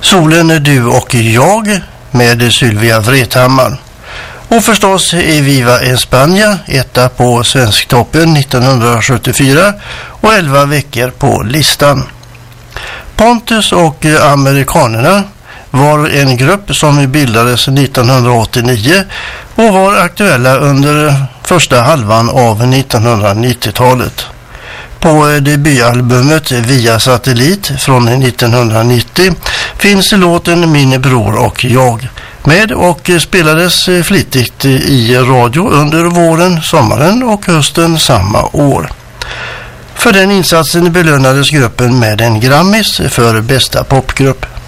Solen, du och jag med Sylvia Vrethammar. Och förstås är Viva España etta på Svensktoppen 1974 och 11 veckor på listan. Pontus och amerikanerna var en grupp som bildades 1989 och var aktuella under första halvan av 1990-talet. På debutalbumet Via Satellit från 1990 finns låten Min bror och jag med och spelades flitigt i radio under våren, sommaren och hösten samma år. För den insatsen belönades gruppen med en Grammis för bästa popgrupp.